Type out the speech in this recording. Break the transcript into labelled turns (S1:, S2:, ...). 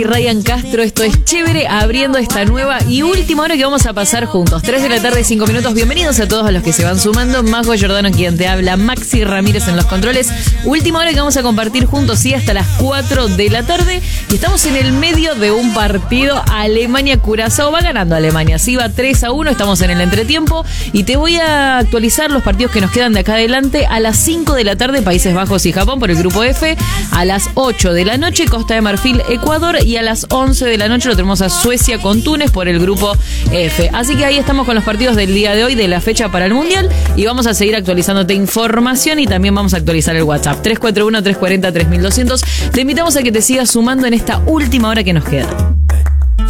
S1: Ryan Castro, esto es Chévere, abriendo esta nueva y última hora que vamos a pasar juntos. 3 de la tarde, 5 minutos. Bienvenidos a todos los que se van sumando. Majo Giordano quien te habla, Maxi Ramírez en los controles. Última hora que vamos a compartir juntos, sí, hasta las 4 de la tarde. Y estamos en el medio de un partido. Alemania-Curazao, va ganando Alemania. Sí, va 3-1, estamos en el entretiempo. Y te voy a actualizar los partidos que nos quedan de acá adelante. A las 5 de la tarde, Países Bajos y Japón por el grupo F. A las 8 de la noche, Costa de Marfil, Ecuador. Y a las 11 de la noche lo tenemos a Suecia con Túnez por el grupo F. Así que ahí estamos con los partidos del día de hoy, de la fecha para el Mundial, y vamos a seguir actualizándote información y también vamos a actualizar el WhatsApp 341-340-3200. Te invitamos a que te sigas sumando en esta última hora que nos queda.